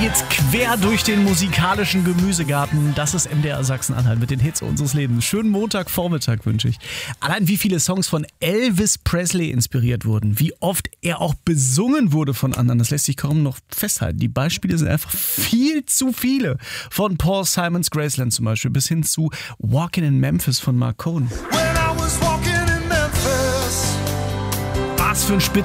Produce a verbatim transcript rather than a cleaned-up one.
geht's quer durch den musikalischen Gemüsegarten. Das ist M D R Sachsen-Anhalt mit den Hits unseres Lebens. Schönen Montagvormittag wünsche ich. Allein wie viele Songs von Elvis Presley inspiriert wurden, wie oft er auch besungen wurde von anderen, das lässt sich kaum noch festhalten. Die Beispiele sind einfach viel zu viele. Von Paul Simon's Graceland zum Beispiel bis hin zu Walking in Memphis von Mark Cohn. Was für ein